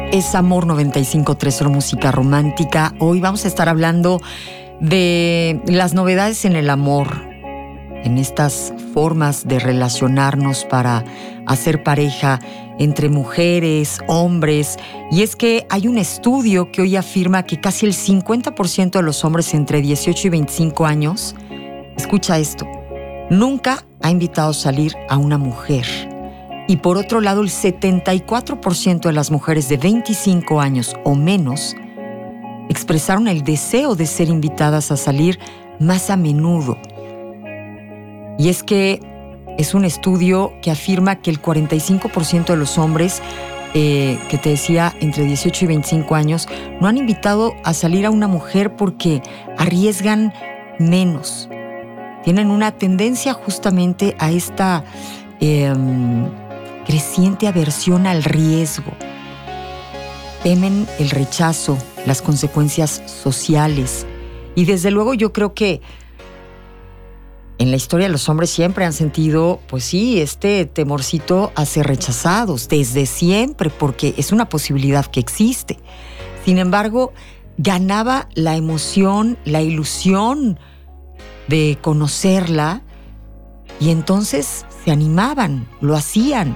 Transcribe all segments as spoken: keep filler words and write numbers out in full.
Es Amor noventa y cinco punto tres, solo música romántica. Hoy vamos a estar hablando de las novedades en el amor, en estas formas de relacionarnos para hacer pareja entre mujeres, hombres. Y es que hay un estudio que hoy afirma que casi el cincuenta por ciento de los hombres entre dieciocho y veinticinco años, escucha esto, nunca ha invitado a salir a una mujer. Y por otro lado, el setenta y cuatro por ciento de las mujeres de veinticinco años o menos expresaron el deseo de ser invitadas a salir más a menudo. Y es que es un estudio que afirma que el cuarenta y cinco por ciento de los hombres eh, que te decía entre dieciocho y veinticinco años no han invitado a salir a una mujer porque arriesgan menos. Tienen una tendencia justamente a esta eh, creciente aversión al riesgo. Temen el rechazo, las consecuencias sociales. Y desde luego yo creo que en la historia los hombres siempre han sentido, pues sí, este temorcito a ser rechazados, desde siempre, porque es una posibilidad que existe. Sin embargo, ganaba la emoción, la ilusión de conocerla, y entonces se animaban, lo hacían.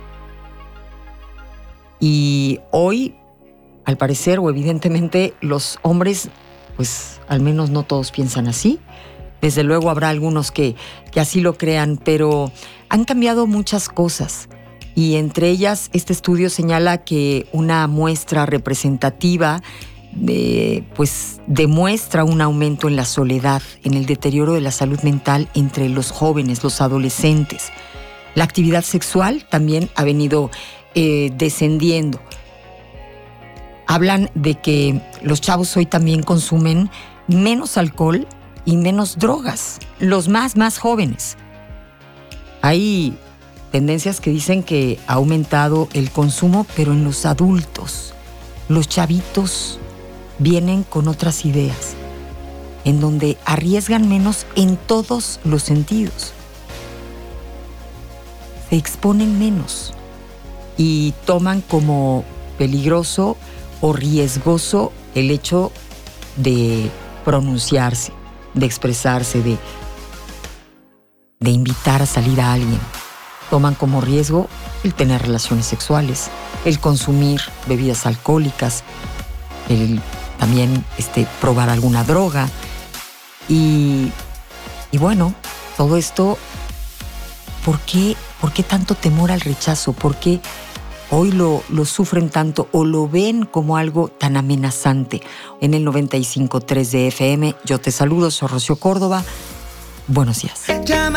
Y hoy, al parecer o evidentemente, los hombres, pues al menos no todos piensan así. Desde luego habrá algunos que, que así lo crean, pero han cambiado muchas cosas. Y entre ellas, este estudio señala que una muestra representativa de, pues, demuestra un aumento en la soledad, en el deterioro de la salud mental entre los jóvenes, los adolescentes. La actividad sexual también ha venido eh, descendiendo. Hablan de que los chavos hoy también consumen menos alcohol y menos drogas, los más, más jóvenes. Hay tendencias que dicen que ha aumentado el consumo, pero en los adultos. Los chavitos vienen con otras ideas, en donde arriesgan menos en todos los sentidos. Se exponen menos y toman como peligroso o riesgoso el hecho de pronunciarse, de expresarse, de, de invitar a salir a alguien. Toman como riesgo el tener relaciones sexuales, el consumir bebidas alcohólicas, el también este, probar alguna droga. Y, y bueno, todo esto, ¿por qué, por qué tanto temor al rechazo? ¿Por qué hoy lo, lo sufren tanto o lo ven como algo tan amenazante? En el noventa y cinco punto tres de F M, yo te saludo, soy Rocío Córdoba. Buenos días.